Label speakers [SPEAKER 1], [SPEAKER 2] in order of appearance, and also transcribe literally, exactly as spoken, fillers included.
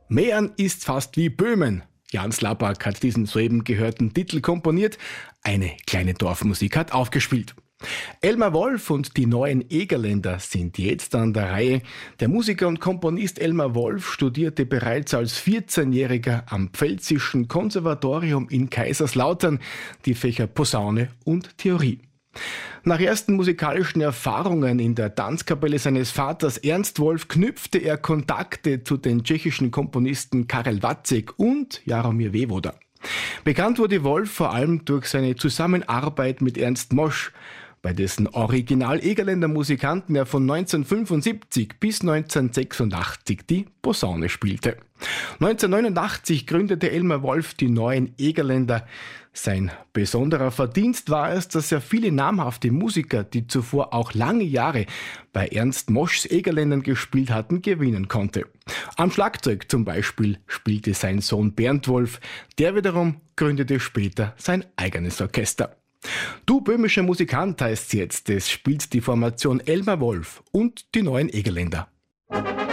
[SPEAKER 1] Mähren ist fast wie Böhmen. Jan Slabak hat diesen soeben gehörten Titel komponiert. Eine kleine Dorfmusik hat aufgespielt. Elmar Wolf und die neuen Egerländer sind jetzt an der Reihe. Der Musiker und Komponist Elmar Wolf studierte bereits als vierzehnjähriger am Pfälzischen Konservatorium in Kaiserslautern die Fächer Posaune und Theorie. Nach ersten musikalischen Erfahrungen in der Tanzkapelle seines Vaters Ernst Wolf knüpfte er Kontakte zu den tschechischen Komponisten Karel Vacek und Jaromír Vévoda. Bekannt wurde Wolf vor allem durch seine Zusammenarbeit mit Ernst Mosch, bei dessen Original-Egerländer Musikanten er von neunzehnhundertfünfundsiebzig bis neunzehnhundertsechsundachtzig die Posaune spielte. neunzehnhundertneunundachtzig gründete Elmar Wolf die neuen Egerländer. Sein besonderer Verdienst war es, dass er viele namhafte Musiker, die zuvor auch lange Jahre bei Ernst Moschs Egerländern gespielt hatten, gewinnen konnte. Am Schlagzeug zum Beispiel spielte sein Sohn Bernd Wolf, der wiederum gründete später sein eigenes Orchester. Du böhmischer Musikant heißt's jetzt, es spielt die Formation Elmar Wolf und die neuen Egerländer.